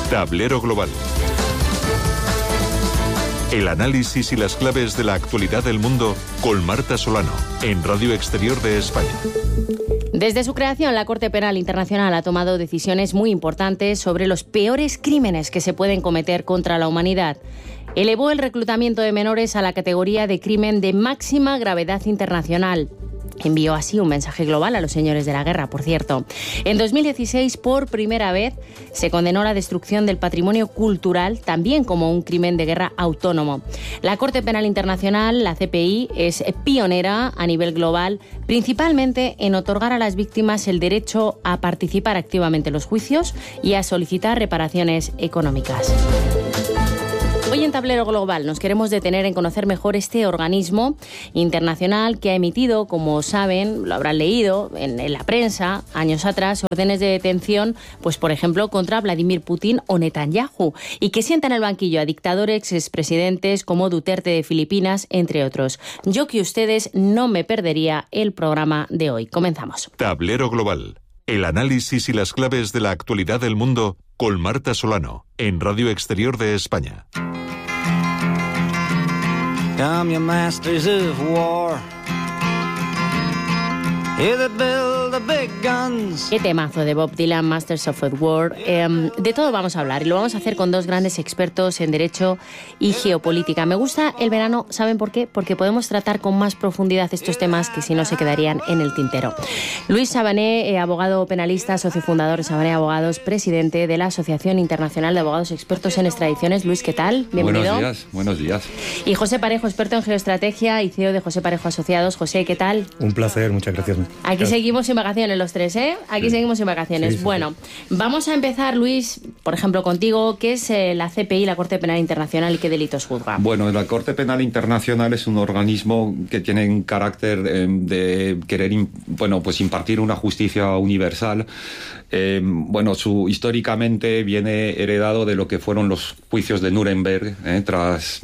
Tablero Global. El análisis y las claves de la actualidad del mundo con Marta Solano, en Radio Exterior de España. Desde su creación, la Corte Penal Internacional ha tomado decisiones muy importantes sobre los peores crímenes que se pueden cometer contra la humanidad. Elevó el reclutamiento de menores a la categoría de crimen de máxima gravedad internacional. Envió así un mensaje global a los señores de la guerra, por cierto. En 2016, por primera vez, se condenó la destrucción del patrimonio cultural también como un crimen de guerra autónomo. La Corte Penal Internacional, la CPI, es pionera a nivel global, principalmente en otorgar a las víctimas el derecho a participar activamente en los juicios y a solicitar reparaciones económicas. Hoy en Tablero Global nos queremos detener en conocer mejor este organismo internacional que ha emitido, como saben, lo habrán leído en la prensa años atrás, órdenes de detención, pues por ejemplo, contra Vladimir Putin o Netanyahu, y que sienta en el banquillo a dictadores, expresidentes como Duterte de Filipinas, entre otros. Yo que ustedes no me perdería el programa de hoy. Comenzamos. Tablero Global. El análisis y las claves de la actualidad del mundo con Marta Solano, en Radio Exterior de España. Come, you masters of war. Here that build the big guns. Qué temazo de Bob Dylan, Masters of War. De todo vamos a hablar y lo vamos a hacer con dos grandes expertos en Derecho y Geopolítica. Me gusta el verano, ¿saben por qué? Porque podemos tratar con más profundidad estos temas que si no se quedarían en el tintero. Luis Sabané, abogado penalista, socio fundador de Sabané Abogados, presidente de la Asociación Internacional de Abogados Expertos en Extradiciones. Luis, ¿qué tal? Bienvenido. Buenos días. Y José Parejo, experto en geoestrategia y CEO de José Parejo Asociados. José, ¿qué tal? Un placer, muchas gracias. Aquí seguimos sin vacaciones los tres, ¿eh? Aquí seguimos sin vacaciones. Sí. Bueno, vamos a empezar, Luis, por ejemplo, contigo. ¿Qué es la CPI, la Corte Penal Internacional, y qué delitos juzga? Bueno, la Corte Penal Internacional es un organismo que tiene un carácter de querer impartir una justicia universal. Históricamente viene heredado de lo que fueron los juicios de Nuremberg, tras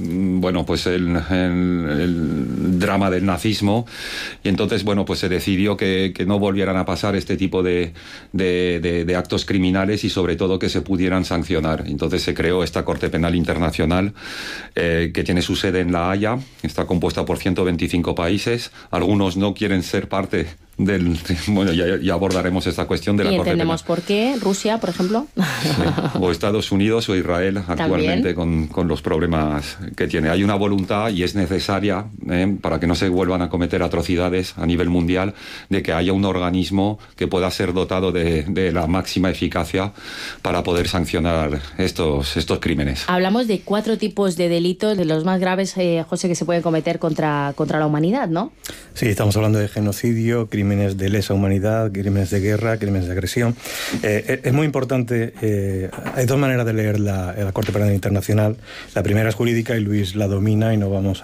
el drama del nazismo, y entonces se decidió que no volvieran a pasar este tipo de actos criminales y sobre todo que se pudieran sancionar. Entonces se creó esta Corte Penal Internacional que tiene su sede en La Haya, está compuesta por 125 países, algunos no quieren ser parte ya abordaremos esta cuestión de la Corte Penal. Y entendemos por qué. Rusia, por ejemplo. Sí. O Estados Unidos o Israel actualmente con los problemas que tiene. Hay una voluntad y es necesaria para que no se vuelvan a cometer atrocidades a nivel mundial, de que haya un organismo que pueda ser dotado de la máxima eficacia para poder sancionar estos crímenes. Hablamos de 4 tipos de delitos, de los más graves, José, que se pueden cometer contra la humanidad, ¿no? Sí, estamos hablando de genocidio, crímenes de lesa humanidad, crímenes de guerra, crímenes de agresión. Es muy importante, hay dos maneras de leer la Corte Penal Internacional. La primera es jurídica y Luis la domina y no vamos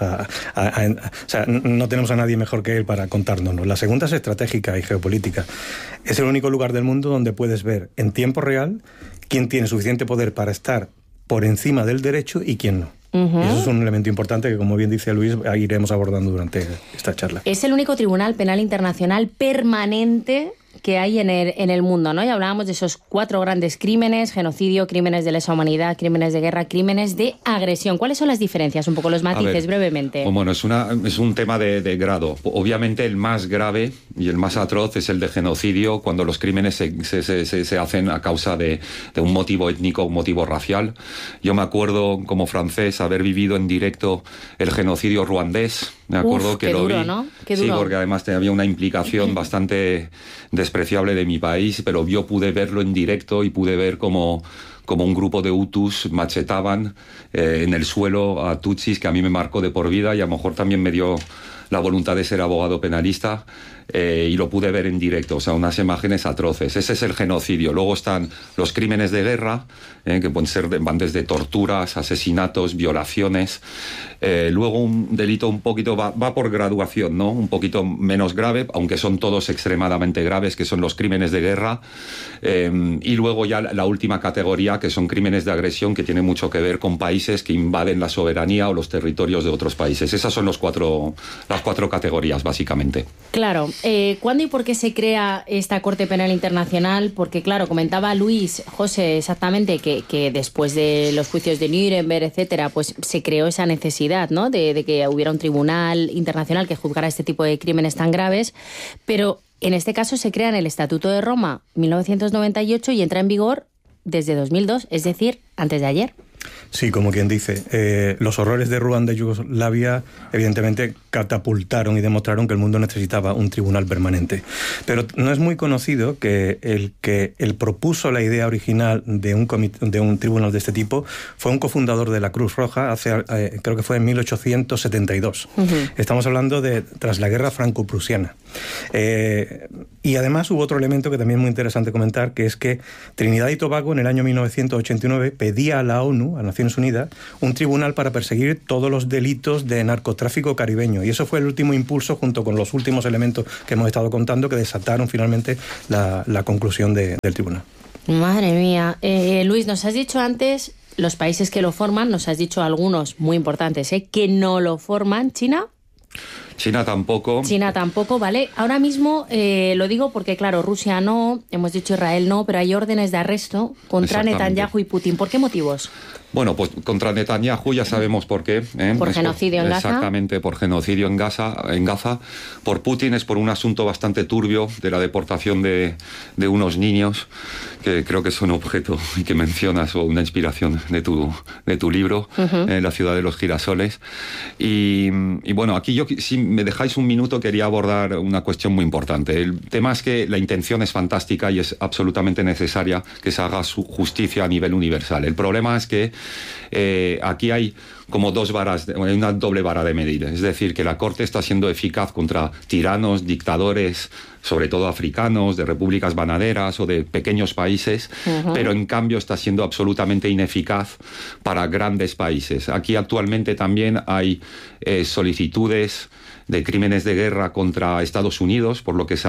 no tenemos a nadie mejor que él para contárnoslo. La segunda es estratégica y geopolítica. Es el único lugar del mundo donde puedes ver en tiempo real quién tiene suficiente poder para estar por encima del derecho y quién no. Uh-huh. Y eso es un elemento importante que, como bien dice Luis, iremos abordando durante esta charla. Es el único tribunal penal internacional permanente que hay en el mundo, ¿no? Y hablábamos de esos 4 grandes crímenes: genocidio, crímenes de lesa humanidad, crímenes de guerra, crímenes de agresión. ¿Cuáles son las diferencias? Un poco los matices, brevemente. Bueno, es un tema de grado. Obviamente el más grave y el más atroz es el de genocidio, cuando los crímenes se hacen a causa de un motivo étnico, un motivo racial. Yo me acuerdo, como francés, haber vivido en directo el genocidio ruandés. Me acuerdo que lo vi, ¿no? Qué duro. Sí, porque además había una implicación bastante despreciable de mi país, pero yo pude verlo en directo y pude ver cómo un grupo de Hutus machetaban en el suelo a Tutsis, que a mí me marcó de por vida y a lo mejor también me dio la voluntad de ser abogado penalista, y lo pude ver en directo, o sea, unas imágenes atroces. Ese es el genocidio. Luego están los crímenes de guerra, que van desde torturas, asesinatos, violaciones. Luego un delito un poquito va por graduación, ¿no? Un poquito menos grave, aunque son todos extremadamente graves, que son los crímenes de guerra. Y luego ya la última categoría, que son crímenes de agresión que tienen mucho que ver con países que invaden la soberanía o los territorios de otros países. Esas son las cuatro categorías, básicamente. Claro. ¿Cuándo y por qué se crea esta Corte Penal Internacional? Porque, claro, comentaba Luis, José, exactamente, que después de los juicios de Nuremberg, etcétera, pues se creó esa necesidad, ¿no?, de que hubiera un tribunal internacional que juzgara este tipo de crímenes tan graves. Pero en este caso se crea en el Estatuto de Roma 1998 y entra en vigor desde 2002, es decir, antes de ayer. Sí, como quien dice, los horrores de Ruanda y Yugoslavia evidentemente catapultaron y demostraron que el mundo necesitaba un tribunal permanente. Pero no es muy conocido que el propuso la idea original de un tribunal de este tipo fue un cofundador de la Cruz Roja, creo que fue en 1872. Estamos hablando de tras la guerra franco-prusiana. Y además hubo otro elemento que también es muy interesante comentar, que es que Trinidad y Tobago en el año 1989 pedía a la ONU, a Naciones Unidas, un tribunal para perseguir todos los delitos de narcotráfico caribeño. Y eso fue el último impulso, junto con los últimos elementos que hemos estado contando, que desataron finalmente la conclusión del tribunal. Madre mía. Luis, nos has dicho antes los países que lo forman, nos has dicho algunos muy importantes, que no lo forman. ¿China? China tampoco. China tampoco, ¿vale? Ahora mismo lo digo porque, claro, Rusia no, hemos dicho Israel no, pero hay órdenes de arresto contra Netanyahu y Putin. ¿Por qué motivos? Bueno, pues contra Netanyahu ya sabemos por qué. Por genocidio en Gaza. Exactamente, por genocidio en Gaza. Por Putin es por un asunto bastante turbio de la deportación de unos niños, que creo que son objeto y que mencionas, o una inspiración de tu libro, La ciudad de los girasoles. Y bueno, aquí yo, si me dejáis un minuto, quería abordar una cuestión muy importante. El tema es que la intención es fantástica y es absolutamente necesaria que se haga su justicia a nivel universal. El problema es que aquí hay como una doble vara de medir. Es decir, que la Corte está siendo eficaz contra tiranos, dictadores, sobre todo africanos, de repúblicas bananeras o de pequeños países, pero en cambio está siendo absolutamente ineficaz para grandes países. Aquí actualmente también hay solicitudes de crímenes de guerra contra Estados Unidos por lo que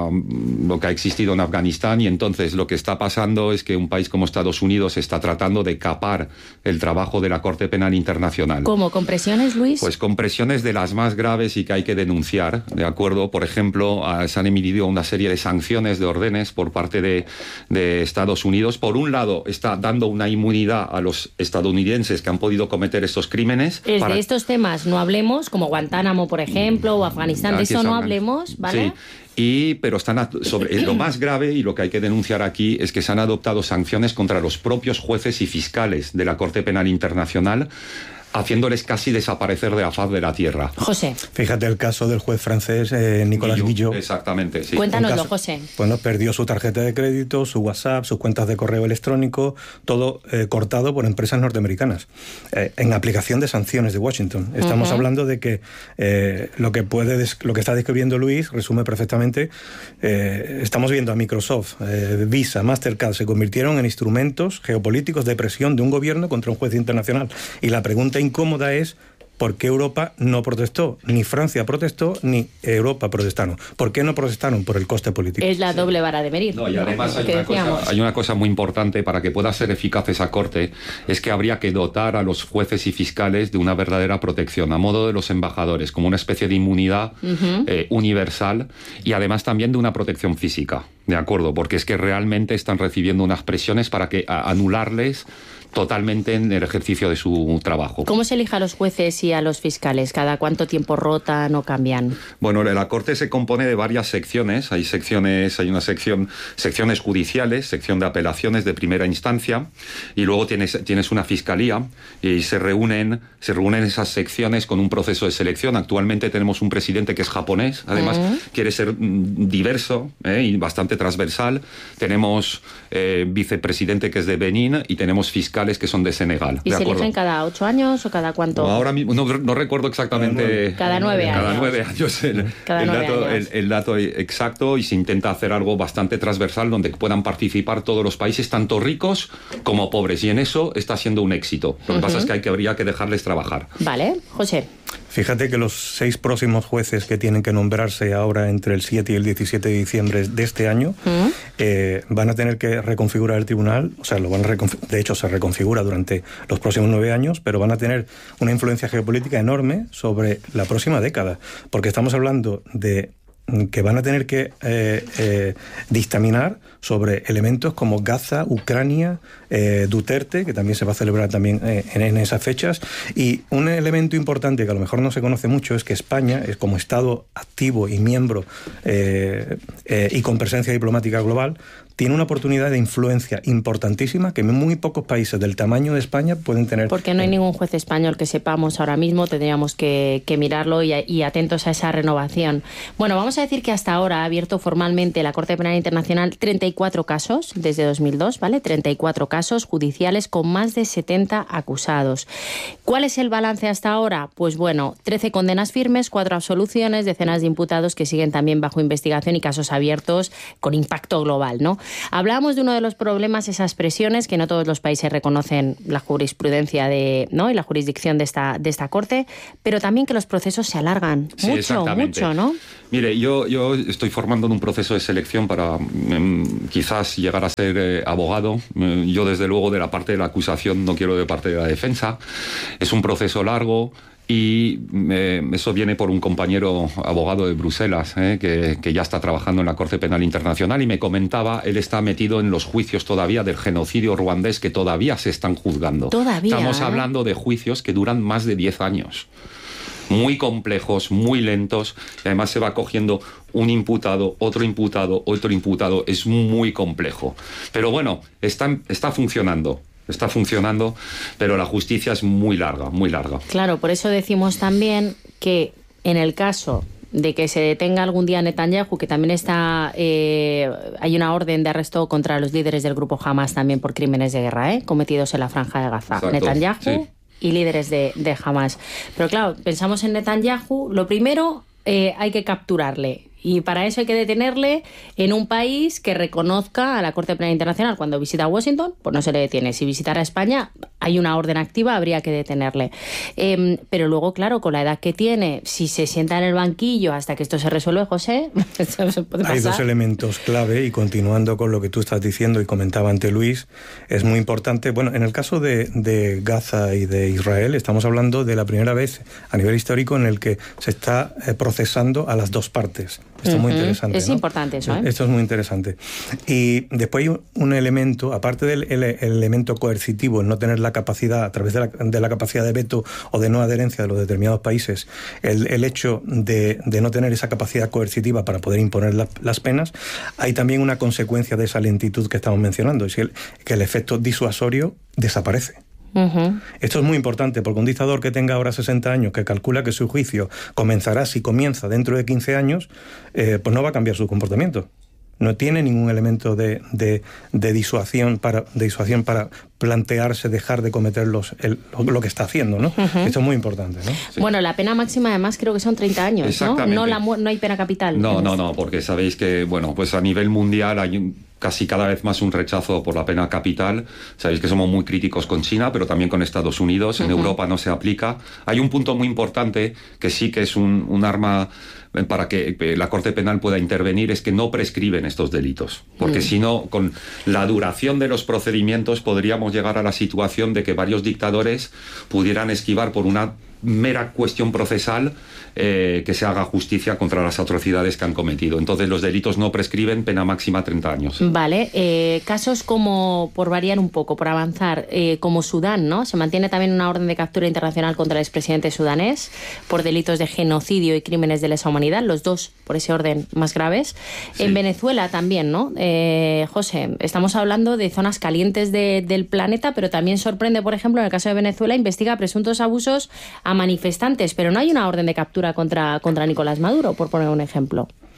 ha existido en Afganistán, y entonces lo que está pasando es que un país como Estados Unidos está tratando de capar el trabajo de la Corte Penal Internacional. ¿Cómo? ¿Con presiones, Luis? Pues con presiones de las más graves y que hay que denunciar, ¿de acuerdo? Por ejemplo, se han emitido una serie de sanciones, de órdenes por parte de Estados Unidos. Por un lado, está dando una inmunidad a los estadounidenses que han podido cometer estos crímenes. De estos temas no hablemos, como Guantánamo, por ejemplo, o Afganistán, de eso no hablemos, ¿vale? Sí. Pero están sobre lo más grave, y lo que hay que denunciar aquí es que se han adoptado sanciones contra los propios jueces y fiscales de la Corte Penal Internacional, haciéndoles casi desaparecer de la faz de la tierra. José. Fíjate el caso del juez francés Nicolas Guillot. Exactamente, sí. Cuéntanoslo, José. Bueno, perdió su tarjeta de crédito, su WhatsApp, sus cuentas de correo electrónico, todo cortado por empresas norteamericanas, en aplicación de sanciones de Washington. Estamos hablando de que lo que está describiendo Luis resume perfectamente. Estamos viendo a Microsoft, Visa, Mastercard se convirtieron en instrumentos geopolíticos de presión de un gobierno contra un juez internacional. Y la pregunta incómoda es: ¿por qué Europa no protestó? Ni Francia protestó, ni Europa protestaron. ¿Por qué no protestaron? Por el coste político. Es la doble vara de medir. No, y además hay una cosa muy importante para que pueda ser eficaz esa Corte, es que habría que dotar a los jueces y fiscales de una verdadera protección, a modo de los embajadores, como una especie de inmunidad universal, y además también de una protección física, ¿de acuerdo? Porque es que realmente están recibiendo unas presiones para que anularles totalmente en el ejercicio de su trabajo. ¿Cómo se elige a los jueces y a los fiscales? ¿Cada cuánto tiempo rotan o cambian? Bueno, la Corte se compone de varias secciones. Hay secciones judiciales, sección de apelaciones de primera instancia, y luego tienes una fiscalía, y se reúnen esas secciones con un proceso de selección. Actualmente tenemos un presidente que es japonés, además quiere ser diverso y bastante transversal. Tenemos vicepresidente que es de Benín, y tenemos fiscales que son de Senegal. ¿Y se eligen cada 8 años o cada cuánto? Ahora mismo no recuerdo exactamente. Cada 9 años. Cada 9 años el dato exacto, y se intenta hacer algo bastante transversal donde puedan participar todos los países, tanto ricos como pobres, y en eso está siendo un éxito. Lo que pasa es que habría que dejarles trabajar. Vale, José. Fíjate que los 6 próximos jueces que tienen que nombrarse ahora entre el 7 y el 17 de diciembre de este año van a tener que reconfigurar el tribunal, o sea, de hecho se reconfigura durante los próximos 9 años, pero van a tener una influencia geopolítica enorme sobre la próxima década, porque estamos hablando de que van a tener que dictaminar sobre elementos como Gaza, Ucrania, Duterte, que también se va a celebrar también en esas fechas. Y un elemento importante que a lo mejor no se conoce mucho es que España, como Estado activo y miembro y con presencia diplomática global, tiene una oportunidad de influencia importantísima que muy pocos países del tamaño de España pueden tener. Porque no hay ningún juez español que sepamos ahora mismo, tendríamos que mirarlo y atentos a esa renovación. Bueno, vamos a decir que hasta ahora ha abierto formalmente la Corte Penal Internacional 34 casos desde 2002, ¿vale? 34 casos judiciales con más de 70 acusados. ¿Cuál es el balance hasta ahora? Pues bueno, 13 condenas firmes, 4 absoluciones, decenas de imputados que siguen también bajo investigación y casos abiertos con impacto global, ¿no? Hablábamos de uno de los problemas, esas presiones, que no todos los países reconocen la jurisprudencia y la jurisdicción de esta Corte, pero también que los procesos se alargan mucho, ¿no? Mire, yo estoy formando en un proceso de selección para quizás llegar a ser abogado. Yo, desde luego, de la parte de la acusación no quiero de parte de la defensa. Es un proceso largo. Y eso viene por un compañero abogado de Bruselas, que ya está trabajando en la Corte Penal Internacional, y me comentaba, él está metido en los juicios todavía del genocidio ruandés que todavía se están juzgando. Estamos hablando de juicios que duran más de 10 años. Muy complejos, muy lentos, y además se va cogiendo un imputado, otro imputado, otro imputado. Es muy complejo. Pero bueno, está funcionando. Está funcionando, pero la justicia es muy larga, muy larga. Claro, por eso decimos también que en el caso de que se detenga algún día Netanyahu, que también hay una orden de arresto contra los líderes del grupo Hamas también por crímenes de guerra, cometidos en la Franja de Gaza. Exacto. Netanyahu, sí, y líderes de Hamas. Pero claro, pensamos en Netanyahu, lo primero hay que capturarle. Y para eso hay que detenerle en un país que reconozca a la Corte Penal Internacional. Cuando visita Washington, pues no se le detiene. Si visitara España, hay una orden activa, habría que detenerle. Pero luego, claro, con la edad que tiene, si se sienta en el banquillo hasta que esto se resuelve, José, se puede pasar. Hay 2 elementos clave, y continuando con lo que tú estás diciendo y comentaba ante Luis, es muy importante. Bueno, en el caso de Gaza y de Israel, estamos hablando de la primera vez a nivel histórico en el que se está procesando a las 2 partes. Esto es muy interesante. Es importante eso, ¿eh? Esto es muy interesante. Y después hay un elemento, aparte del elemento coercitivo, el no tener la capacidad, a través de la capacidad de veto o de no adherencia de los determinados países, el hecho de no tener esa capacidad coercitiva para poder imponer las penas, hay también una consecuencia de esa lentitud que estamos mencionando, es que el efecto disuasorio desaparece. Esto es muy importante, porque un dictador que tenga ahora 60 años, que calcula que su juicio comenzará, si comienza, dentro de 15 años, pues no va a cambiar su comportamiento. No tiene ningún elemento de disuasión para plantearse dejar de cometer lo que está haciendo, ¿no? Esto es muy importante, ¿no? Sí. Bueno, la pena máxima además creo que son 30 años, ¿no? No hay pena capital. No, porque sabéis que, bueno, pues a nivel mundial hay casi cada vez más un rechazo por la pena capital. Sabéis que somos muy críticos con China, pero también con Estados Unidos. En Europa no se aplica. Hay un punto muy importante que sí que es un arma para que la Corte Penal pueda intervenir, es que no prescriben estos delitos. Porque si no, con la duración de los procedimientos podríamos llegar a la situación de que varios dictadores pudieran esquivar por una mera cuestión procesal que se haga justicia contra las atrocidades que han cometido. Entonces los delitos no prescriben, pena máxima 30 años. Vale, casos como, por variar un poco, por avanzar, como Sudán, ¿no? Se mantiene también una orden de captura internacional contra el expresidente sudanés por delitos de genocidio y crímenes de lesa humanidad, los 2 por ese orden más graves. Sí. En Venezuela también, ¿no? José, estamos hablando de zonas calientes del planeta, pero también sorprende, por ejemplo, en el caso de Venezuela, investiga presuntos abusos a manifestantes, pero no hay una orden de captura contra Nicolás Maduro, por poner un ejemplo.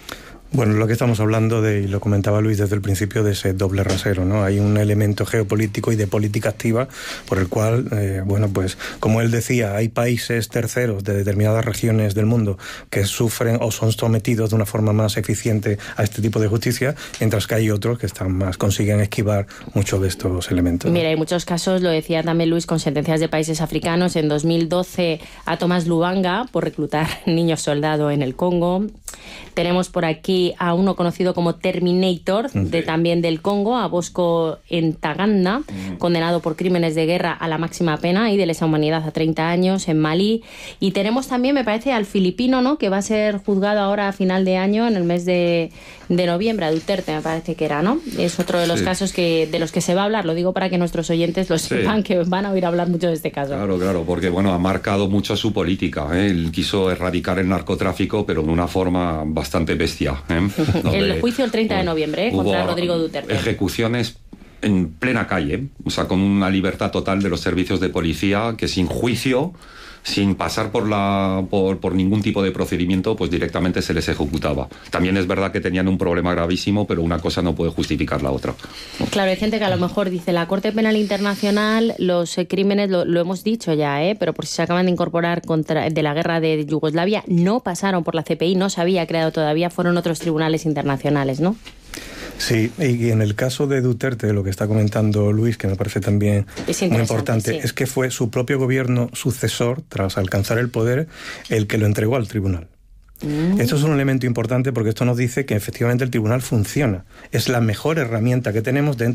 Bueno, lo que estamos hablando de, y lo comentaba Luis desde el principio, de ese doble rasero, ¿no? Hay un elemento geopolítico y de política activa por el cual, bueno, pues como él decía, hay países terceros de determinadas regiones del mundo que sufren o son sometidos de una forma más eficiente a este tipo de justicia, mientras que hay otros que consiguen esquivar muchos de estos elementos, ¿no? Mira, hay muchos casos, lo decía también Luis, con sentencias de países africanos. En 2012 a Thomas Lubanga por reclutar niños soldado en el Congo. Tenemos por aquí a uno conocido como Terminator, también del Congo, a Bosco Ntaganda, condenado por crímenes de guerra a la máxima pena y de lesa humanidad a 30 años en Malí. Y tenemos también, me parece, al filipino, ¿no?, que va a ser juzgado ahora a final de año, en el mes de noviembre, a Duterte, me parece que era, ¿no? Es otro de los casos de los que se va a hablar. Lo digo para que nuestros oyentes lo sepan, que van a oír hablar mucho de este caso. Claro, porque bueno, ha marcado mucho su política, ¿eh? Él quiso erradicar el narcotráfico, pero de una forma bastante bestia, ¿eh? El juicio el 30 de noviembre, contra Rodrigo Duterte. Ejecuciones en plena calle, o sea, con una libertad total de los servicios de policía, que sin juicio, sin pasar por ningún tipo de procedimiento, pues directamente se les ejecutaba. También es verdad que tenían un problema gravísimo, pero una cosa no puede justificar la otra. Claro, hay gente que a lo mejor dice, la Corte Penal Internacional, los crímenes, lo hemos dicho ya, pero por si se acaban de incorporar de la guerra de Yugoslavia, no pasaron por la CPI, no se había creado todavía, fueron otros tribunales internacionales, ¿no? Sí, y en el caso de Duterte, lo que está comentando Luis, que me parece también muy importante, es que fue su propio gobierno sucesor, tras alcanzar el poder, el que lo entregó al tribunal. Esto es un elemento importante porque esto nos dice que efectivamente el tribunal funciona. Es la mejor herramienta que tenemos dentro